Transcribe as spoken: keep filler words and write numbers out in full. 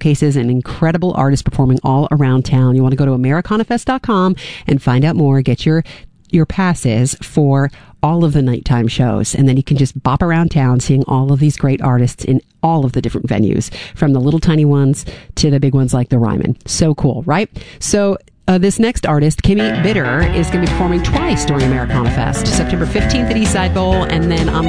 showcases and incredible artists performing all around town. You want to go to Americana Fest dot com and find out more. Get your your passes for all of the nighttime shows, and then you can just bop around town seeing all of these great artists in all of the different venues, from the little tiny ones to the big ones like the Ryman. So cool, right? So Uh, this next artist, Kimmy Bitter, is going to be performing twice during Americana Fest, September fifteenth at Eastside Bowl, and then on